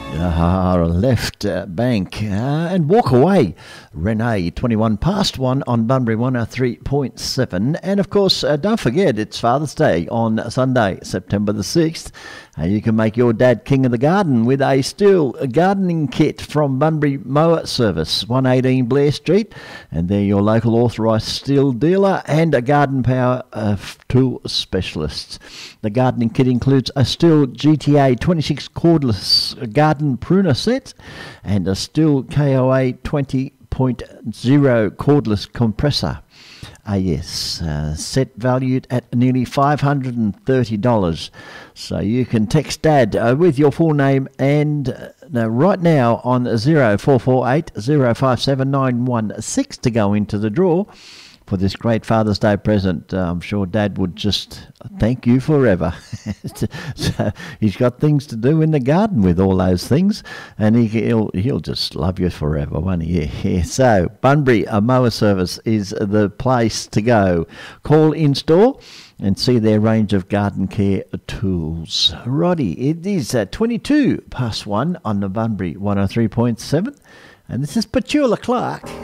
Left bank and walk away. Renee, 21 past 1 on Bunbury 103.7. And of course, don't forget, it's Father's Day on Sunday, September the 6th. You can make your dad king of the garden with a Stihl gardening kit from Bunbury Mower Service, 118 Blair Street. And they're your local authorised Stihl dealer and a garden power tool specialist. The gardening kit includes a Stihl GTA 26 cordless garden pruner set and a Stihl KOA 20.0 cordless compressor. Yes, set valued at nearly $530. So you can text Dad with your full name and right now on 0448 057 916 to go into the draw for this great Father's Day present. I'm sure Dad would just thank you forever. So he's got things to do in the garden with all those things, and he'll just love you forever, won't he? Yeah. So Bunbury Mower Service is the place to go. Call in store and see their range of garden care tools. Roddy, it is 22 past 1 on the Bunbury 103.7, and this is Petula Clark.